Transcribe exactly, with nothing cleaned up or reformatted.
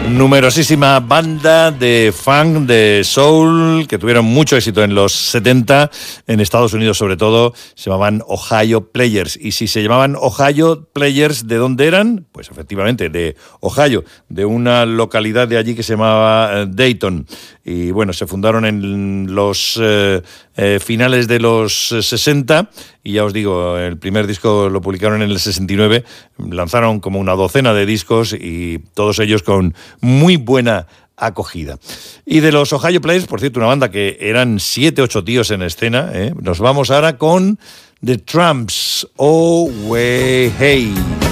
Numerosísima banda de funk, de soul, que tuvieron mucho éxito en los setenta, en Estados Unidos sobre todo, se llamaban Ohio Players. Y si se llamaban Ohio Players, ¿de dónde eran? Pues efectivamente, de Ohio, de una localidad de allí que se llamaba Dayton. Y bueno, se fundaron en los eh, eh, finales de los sesenta, y ya os digo, el primer disco lo publicaron en el sesenta y nueve, lanzaron como una docena de discos y todos ellos con muy buena acogida. Y de los Ohio Players, por cierto, una banda que eran siete, ocho tíos en escena, ¿eh? Nos vamos ahora con The Tramps, Oh Way Hey.